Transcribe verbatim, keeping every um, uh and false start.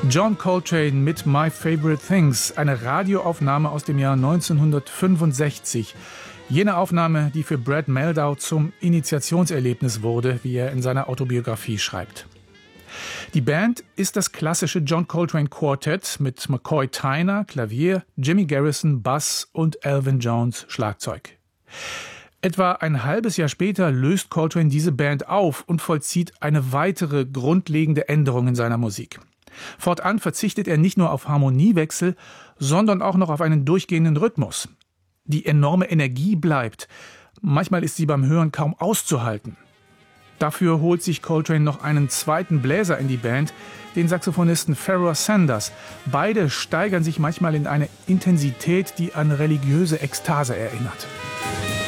John Coltrane mit My Favorite Things, eine Radioaufnahme aus dem Jahr neunzehnhundertfünfundsechzig. Jene Aufnahme, die für Brad Mehldau zum Initiationserlebnis wurde, wie er in seiner Autobiografie schreibt. Die Band ist das klassische John Coltrane Quartett mit McCoy Tyner, Klavier, Jimmy Garrison, Bass und Elvin Jones, Schlagzeug. Etwa ein halbes Jahr später löst Coltrane diese Band auf und vollzieht eine weitere grundlegende Änderung in seiner Musik. Fortan verzichtet er nicht nur auf Harmoniewechsel, sondern auch noch auf einen durchgehenden Rhythmus. Die enorme Energie bleibt. Manchmal ist sie beim Hören kaum auszuhalten. Dafür holt sich Coltrane noch einen zweiten Bläser in die Band, den Saxophonisten Pharoah Sanders. Beide steigern sich manchmal in eine Intensität, die an religiöse Ekstase erinnert.